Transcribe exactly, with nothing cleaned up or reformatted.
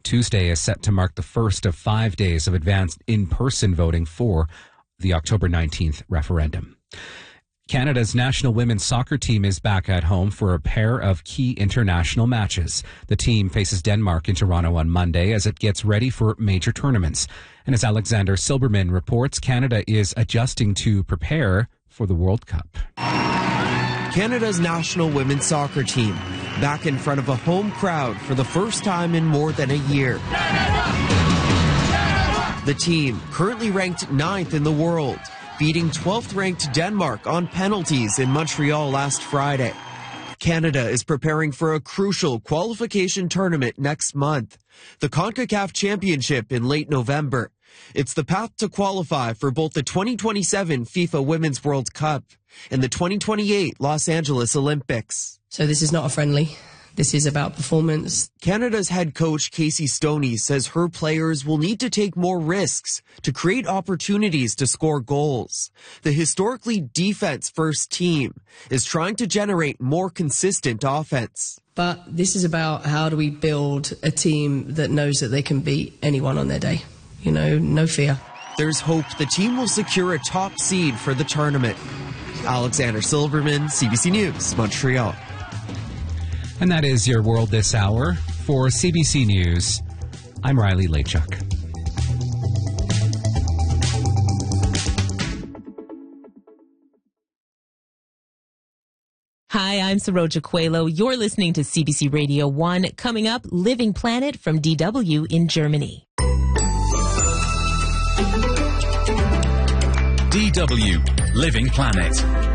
Tuesday is set to mark the first of five days of advanced in-person voting for the October nineteenth referendum. Canada's national women's soccer team is back at home for a pair of key international matches. The team faces Denmark in Toronto on Monday as it gets ready for major tournaments. And as Alexander Silberman reports, Canada is adjusting to prepare for the World Cup. Canada's national women's soccer team back in front of a home crowd for the first time in more than a year. The team, currently ranked ninth in the world, beating twelfth-ranked Denmark on penalties in Montreal last Friday. Canada is preparing for a crucial qualification tournament next month, the CONCACAF Championship in late November. It's the path to qualify for both the twenty twenty-seven FIFA Women's World Cup and the twenty twenty-eight Los Angeles Olympics. So this is not a friendly. This is about performance. Canada's head coach Casey Stoney says her players will need to take more risks to create opportunities to score goals. The historically defense-first team is trying to generate more consistent offense. But this is about how do we build a team that knows that they can beat anyone on their day. You know, no fear. There's hope the team will secure a top seed for the tournament. Alexander Silberman, C B C News, Montreal. And that is your World This Hour. For C B C News, I'm Riley Lachuk. Hi, I'm Saroja Coelho. You're listening to C B C Radio one. Coming up, Living Planet from D W in Germany. D W, Living Planet.